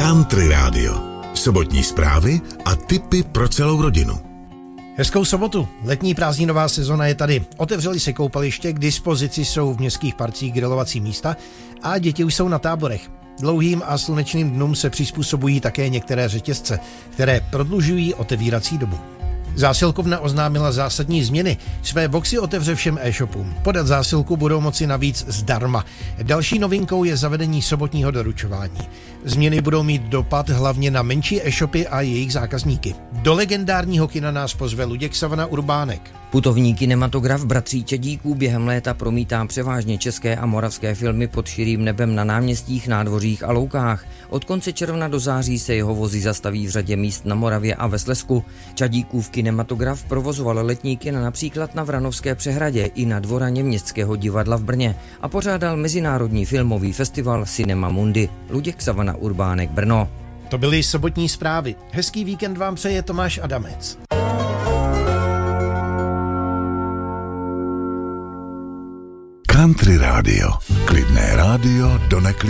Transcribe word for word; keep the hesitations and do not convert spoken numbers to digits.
Country Radio. Sobotní zprávy a tipy pro celou rodinu. Hezkou sobotu. Letní prázdninová sezona je tady. Otevřely se koupaliště, k dispozici jsou v městských parcích grilovací místa a děti už jsou na táborech. Dlouhým a slunečným dnům se přizpůsobují také některé řetězce, které prodlužují otevírací dobu. Zásilkovna oznámila zásadní změny. Své boxy otevře všem e-shopům. Podat zásilku budou moci navíc zdarma. Další novinkou je zavedení sobotního doručování. Změny budou mít dopad hlavně na menší e-shopy a jejich zákazníky. Do legendárního kina nás pozve Luděk Savana Urbánek. Putovní kinematograf Bratří Čedíků během léta promítá převážně české a moravské filmy pod širým nebem na náměstích, nádvořích a loukách. Od konce června do září se jeho vozy zastaví v řadě míst na Moravě a ve Slezsku. Čadíkův kinematograf provozoval letní kina například na Vranovské přehradě i na dvoraně Městského divadla v Brně a pořádal mezinárodní filmový festival Cinema Mundi. Luděk Savana Urbánek, Brno. To byly sobotní zprávy. Hezký víkend vám přeje Tomáš Adamec. Country Radio. Klidné rádio do neklidné.